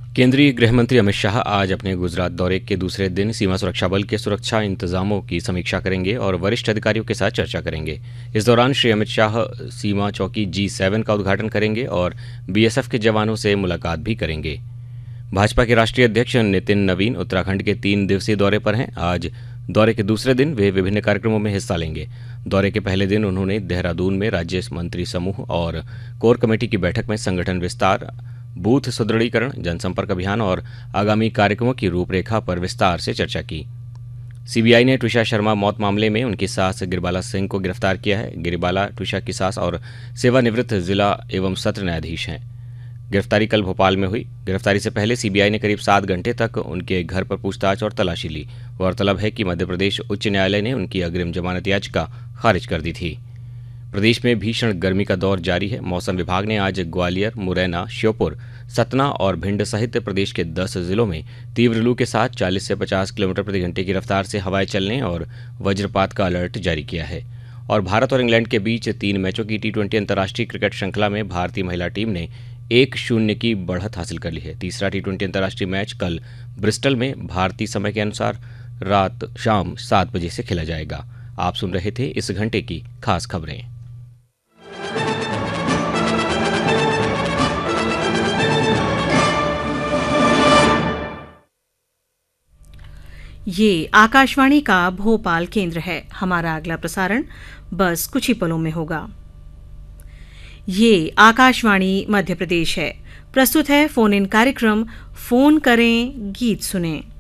केंद्रीय गृह मंत्री अमित शाह आज अपने गुजरात दौरे के दूसरे दिन सीमा सुरक्षा बल के सुरक्षा इंतजामों की समीक्षा करेंगे और वरिष्ठ अधिकारियों के साथ चर्चा करेंगे। इस दौरान श्री अमित शाह सीमा चौकी G7 का उद्घाटन करेंगे और बीएसएफ के जवानों से मुलाकात भी करेंगे। भाजपा के राष्ट्रीय अध्यक्ष नितिन नवीन उत्तराखंड के 3 दिवसीय दौरे पर हैं। आज दौरे के दूसरे दिन वे विभिन्न कार्यक्रमों में हिस्सा लेंगे। दौरे के पहले दिन उन्होंने देहरादून में राज्य मंत्री समूह और कोर कमेटी की बैठक में संगठन विस्तार, बूथ सुदृढ़ीकरण, जनसंपर्क अभियान और आगामी कार्यक्रमों की रूपरेखा पर विस्तार से चर्चा की। सीबीआई ने ट्विशा शर्मा मौत मामले में उनकी सास गिरिबाला सिंह को गिरफ्तार किया है। गिरिबाला ट्विशा की सास और सेवानिवृत्त जिला एवं सत्र न्यायाधीश हैं। गिरफ्तारी कल भोपाल में हुई। गिरफ्तारी से पहले सीबीआई ने करीब 7 घंटे तक उनके घर पर पूछताछ और तलाशी ली। गौरतलब है कि मध्य प्रदेश उच्च न्यायालय ने उनकी अग्रिम जमानत याचिका खारिज कर दी थी। प्रदेश में भीषण गर्मी का दौर जारी है। मौसम विभाग ने आज ग्वालियर, मुरैना, श्योपुर, सतना और भिंड सहित प्रदेश के 10 जिलों में तीव्र लू के साथ 40 से 50 किलोमीटर प्रति घंटे की रफ्तार से हवाएं चलने और वज्रपात का अलर्ट जारी किया है। और भारत और इंग्लैंड के बीच 3 मैचों की T20 अंतर्राष्ट्रीय क्रिकेट श्रृंखला में भारतीय महिला टीम ने 1-0 की बढ़त हासिल कर ली है। तीसरा T20 अंतर्राष्ट्रीय मैच कल ब्रिस्टल में भारतीय समय के अनुसार शाम 7 बजे से खेला जाएगा। आप सुन रहे थे इस घंटे की खास खबरें। ये आकाशवाणी का भोपाल केंद्र है। हमारा अगला प्रसारण बस कुछ ही पलों में होगा। ये आकाशवाणी मध्य प्रदेश है। प्रस्तुत है फोन इन कार्यक्रम फोन करें गीत सुनें।